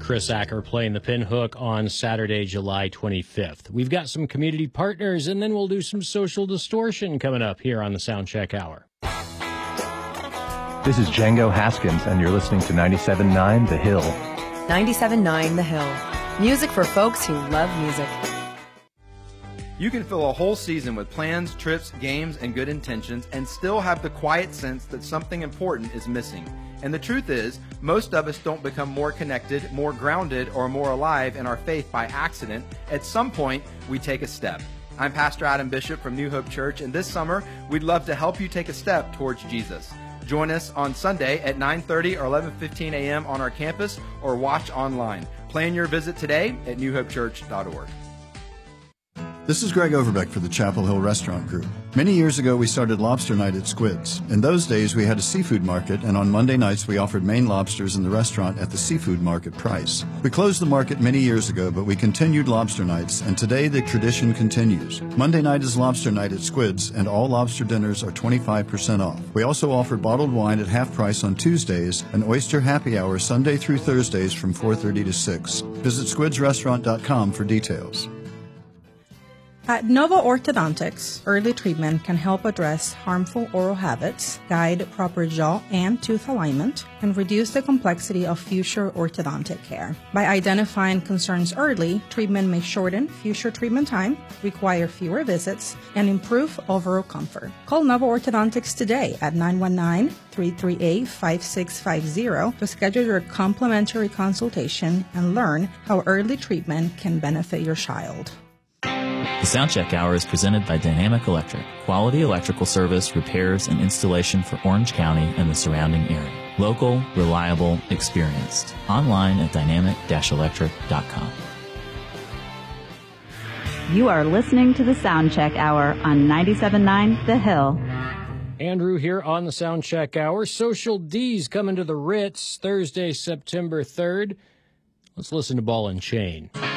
Chris Acker playing the Pinhook on Saturday, July 25th. We've got some community partners, and then we'll do some social distortion coming up here on the Soundcheck Hour. This is Django Haskins, and you're listening to 97.9 The Hill. 97.9 The Hill. Music for folks who love music. You can fill a whole season with plans, trips, games, and good intentions and still have the quiet sense that something important is missing. And the truth is, most of us don't become more connected, more grounded, or more alive in our faith by accident. At some point, we take a step. I'm Pastor Adam Bishop from New Hope Church, and this summer, we'd love to help you take a step towards Jesus. Join us on Sunday at 9:30 or 11:15 a.m. on our campus or watch online. Plan your visit today at newhopechurch.org. This is Greg Overbeck for the Chapel Hill Restaurant Group. Many years ago, we started Lobster Night at Squid's. In those days, we had a seafood market, and on Monday nights, we offered Maine lobsters in the restaurant at the seafood market price. We closed the market many years ago, but we continued Lobster Nights, and today the tradition continues. Monday night is Lobster Night at Squid's, and all lobster dinners are 25% off. We also offer bottled wine at half price on Tuesdays and oyster happy hour Sunday through Thursdays from 4:30 to 6. Visit squidsrestaurant.com for details. At Nova Orthodontics, early treatment can help address harmful oral habits, guide proper jaw and tooth alignment, and reduce the complexity of future orthodontic care. By identifying concerns early, treatment may shorten future treatment time, require fewer visits, and improve overall comfort. Call Nova Orthodontics today at 919-338-5650 to schedule your complimentary consultation and learn how early treatment can benefit your child. The Soundcheck Hour is presented by Dynamic Electric, quality electrical service, repairs, and installation for Orange County and the surrounding area. Local, reliable, experienced. Online at dynamic-electric.com. You are listening to the Soundcheck Hour on 97.9 The Hill. Andrew here on the Soundcheck Hour. Social D's coming to the Ritz Thursday, September 3rd. Let's listen to Ball and Chain.